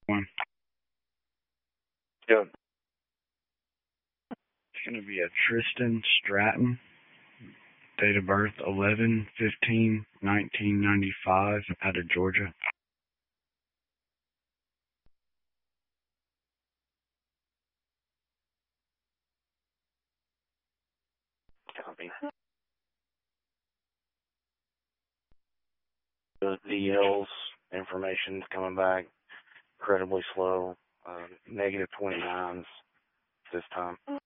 One. Good. It's going to be a Tristan Stratton, date of birth 11/15/1995, out of Georgia. Copy. The DL's information's coming back incredibly slow. -29s this time.